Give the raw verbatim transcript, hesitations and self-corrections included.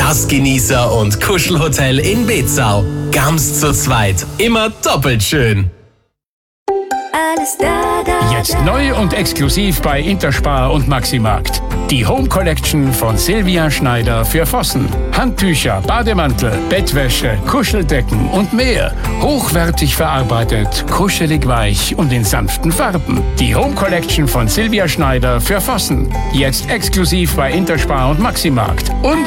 Spaßgenießer und Kuschelhotel in Bezau. Ganz zu zweit. Immer doppelt schön. Alles da, da, Jetzt neu und exklusiv bei Interspar und Maximarkt. Die Home Collection von Silvia Schneider für Vossen. Handtücher, Bademantel, Bettwäsche, Kuscheldecken und mehr. Hochwertig verarbeitet, kuschelig weich und in sanften Farben. Die Home Collection von Silvia Schneider für Vossen. Jetzt exklusiv bei Interspar und Maximarkt. Und